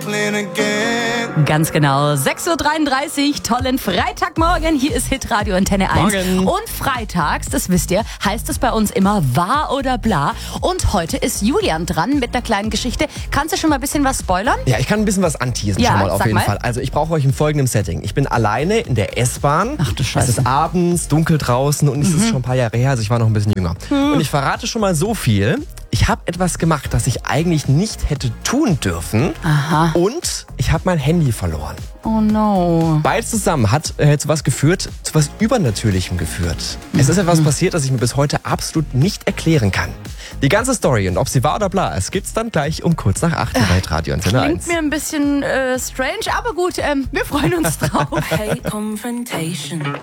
trifling again. Ganz genau, 6.33 Uhr, tollen Freitagmorgen. Hier ist Hitradio Antenne 1. Morgen. Und freitags, das wisst ihr, heißt es bei uns immer wahr oder bla. Und heute ist Julian dran mit einer kleinen Geschichte. Kannst du schon mal ein bisschen was spoilern? Ja, ich kann ein bisschen was anteasen Ja, schon mal auf sag jeden mal. Fall. Also ich brauche euch im folgenden Setting. Ich bin alleine in der S-Bahn. Ach du Scheiße. Es ist abends, dunkel draußen und es ist schon ein paar Jahre her, also ich war noch ein bisschen jünger. Und ich verrate schon mal so viel. Ich habe etwas gemacht, das ich eigentlich nicht hätte tun dürfen. Aha. Und ich habe mein Handy verloren. Oh no. Beides zusammen hat zu was geführt, zu was Übernatürlichem geführt. Es ist etwas passiert, das ich mir bis heute absolut nicht erklären kann. Die ganze Story und ob sie wahr oder bla, es gibt's dann gleich um kurz nach 8 bei Radio Antenne 1. Klingt mir ein bisschen strange, aber gut, wir freuen uns drauf. Hate confrontation.